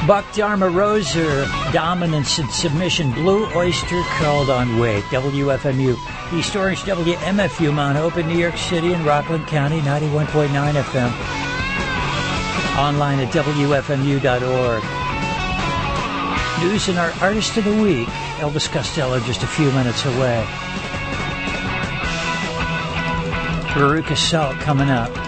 Buck Dharma Roser, Dominance and Submission, Blue Oyster Called on Wait, WFMU, East Orange, WMFU, Mount Hope in New York City and Rockland County, 91.9 FM. Online at WFMU.org. News and our Artist of the Week, Elvis Costello, just a few minutes away. Veruca Salt coming up.